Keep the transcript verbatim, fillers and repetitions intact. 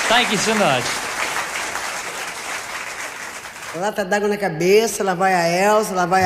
Thank you so much. Lata d'água na cabeça, lá vai a Elsa, lá vai